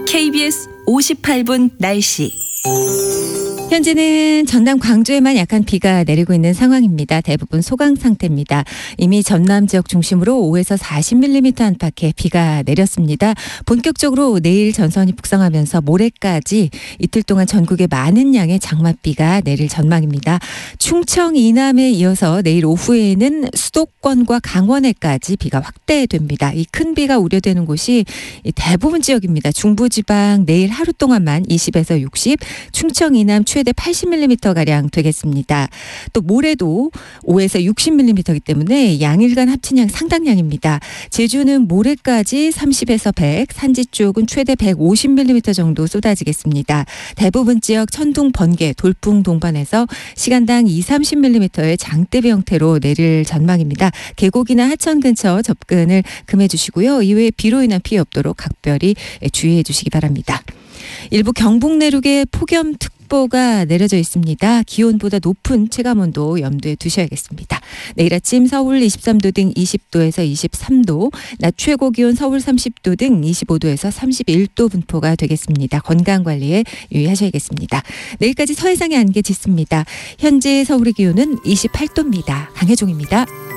KBS 58분 날씨. 현재는 전남 광주에만 약한 비가 내리고 있는 상황입니다. 대부분 소강 상태입니다. 이미 전남 지역 중심으로 5에서 40mm 안팎의 비가 내렸습니다. 본격적으로 내일 전선이 북상하면서 모레까지 이틀 동안 전국에 많은 양의 장맛비가 내릴 전망입니다. 충청 이남에 이어서 내일 오후에는 수도권과 강원에까지 비가 확대됩니다. 이 큰 비가 우려되는 곳이 대부분 지역입니다. 중부지방 내일 하루 동안만 20에서 60, 충청 이남 최대 80mm가량 되겠습니다. 또 모레도 5에서 60mm이기 때문에 양일간 합친 양 상당량입니다. 제주는 모레까지 30에서 100, 산지 쪽은 최대 150mm 정도 쏟아지겠습니다. 대부분 지역 천둥, 번개, 돌풍 동반해서 시간당 20-30mm의 장대비 형태로 내릴 전망입니다. 계곡이나 하천 근처 접근을 금해 주시고요. 이외에 비로 인한 피해 없도록 각별히 주의해 주시기 바랍니다. 일부 경북 내륙에 폭염특보가 내려져 있습니다. 기온보다 높은 체감온도 염두에 두셔야겠습니다. 내일 아침 서울 23도 등 20도에서 23도, 낮 최고 기온 서울 30도 등 25도에서 31도 분포가 되겠습니다. 건강관리에 유의하셔야겠습니다. 내일까지 서해상의 안개 짙습니다. 현재 서울의 기온은 28도입니다. 강혜종입니다.